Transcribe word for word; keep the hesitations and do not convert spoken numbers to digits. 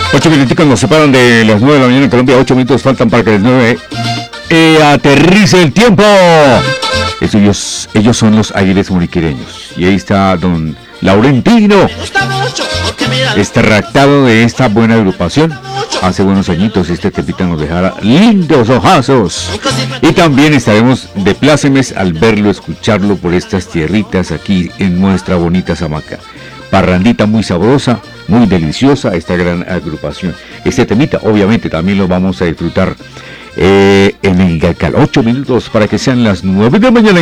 Ocho minuticos nos separan de las nueve de la mañana en Colombia. Ocho minutos faltan para que las nueve eh, aterrice el tiempo. Eso, ellos, ellos son los Aires moriquereños. Y ahí está don Laurentino, extractado de esta buena agrupación. Hace buenos añitos este tepita nos dejara lindos ojazos. Y también estaremos de plácemes al verlo, escucharlo por estas tierritas aquí en nuestra bonita Samaca. Parrandita muy sabrosa, muy deliciosa esta gran agrupación. Este temita obviamente también lo vamos a disfrutar eh, en el Galcal. Ocho minutos para que sean las nueve de la mañana.